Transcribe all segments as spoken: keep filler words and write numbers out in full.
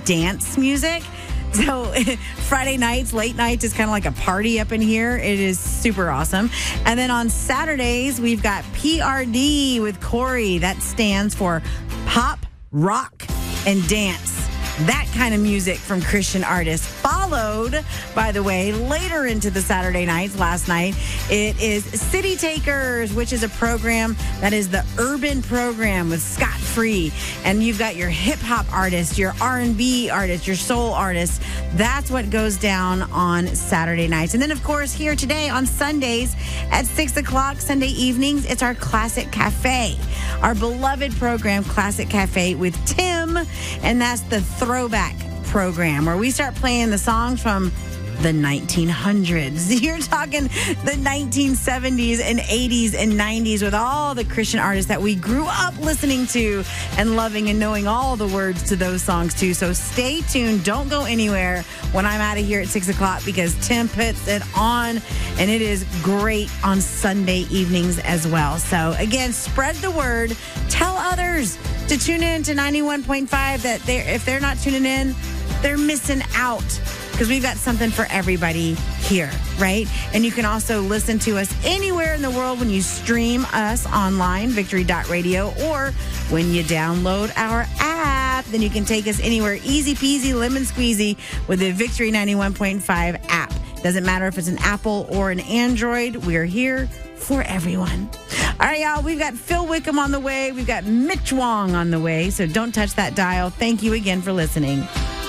dance music. So Friday nights, late nights is kind of like a party up in here. It is super awesome. And then on Saturdays, we've got P R D with Corey. That stands for Pop, Rock, and Dance. That kind of music from Christian artists. Followed, by the way, later into the Saturday nights, last night, it is City Takers, which is a program that is the urban program with Scott Free. And you've got your hip-hop artists, your R and B artists, your soul artists. That's what goes down on Saturday nights. And then, of course, here today on Sundays at six o'clock, Sunday evenings, it's our Classic Cafe. Our beloved program, Classic Cafe, with Tim. And that's the throwback program where we start playing the songs from the nineteen hundreds. You're talking the nineteen seventies and eighties and nineties with all the Christian artists that we grew up listening to and loving and knowing all the words to those songs too. So stay tuned. Don't go anywhere when I'm out of here at six o'clock because Tim puts it on and it is great on Sunday evenings as well. So again, spread the word. Tell others to tune in to ninety-one point five that they're, if they're not tuning in, they're missing out. Because we've got something for everybody here, right? And you can also listen to us anywhere in the world when you stream us online, victory dot radio, or when you download our app, then you can take us anywhere. Easy peasy, lemon squeezy with the Victory ninety-one point five app. Doesn't matter if it's an Apple or an Android, we're here for everyone. All right, y'all, we've got Phil Wickham on the way. We've got Mitch Wong on the way, so don't touch that dial. Thank you again for listening.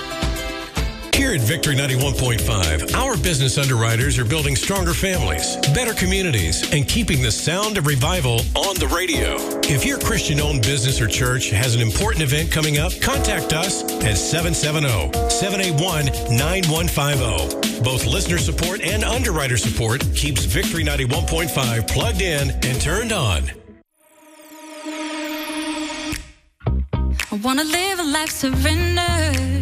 Here at Victory ninety-one point five, our business underwriters are building stronger families, better communities, and keeping the sound of revival on the radio. If your Christian-owned business or church has an important event coming up, contact us at seven seven zero, seven eight one, nine one five zero. Both listener support and underwriter support keeps Victory ninety-one point five plugged in and turned on. I want to live a life surrendered.